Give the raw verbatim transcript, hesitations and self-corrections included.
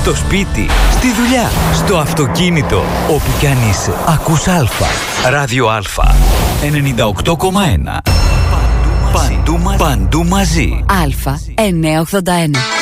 στο σπίτι, στη δουλειά, στο αυτοκίνητο, όπου κι αν είσαι. Ακούς Α. Ράδιο Α. ενενήντα οκτώ κόμμα ένα. Παντού μαζί. Παντού μαζί. Α εννιακόσια ογδόντα ένα.